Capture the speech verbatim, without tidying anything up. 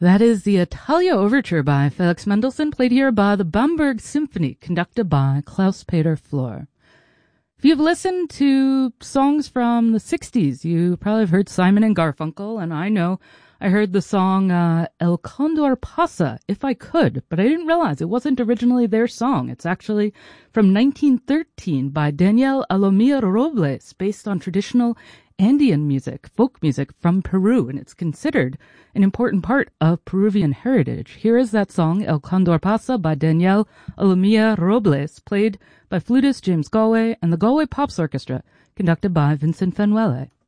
That is the Italia Overture by Felix Mendelssohn, played here by the Bamberg Symphony, conducted by Klaus-Peter Flor. If you've listened to songs from the sixties, you probably have heard Simon and Garfunkel, and I know I heard the song uh, El Condor Pasa, If I Could, but I didn't realize it wasn't originally their song. It's actually from nineteen thirteen by Daniel Alomir Robles, based on traditional Andean music, folk music from Peru, and it's considered an important part of Peruvian heritage. Here is that song, El Condor Pasa, by Daniel Alomir Robles, played by flutist James Galway and the Galway Pops Orchestra, conducted by Vincent Fanuele.